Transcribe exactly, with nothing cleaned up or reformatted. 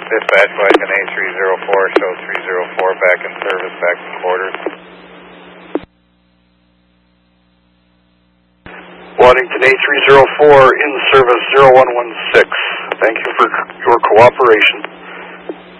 Dispatch, Washington A three zero four, show three zero four back in service, back to quarters. Waddington A three zero four in service zero one one six. Thank you for your cooperation.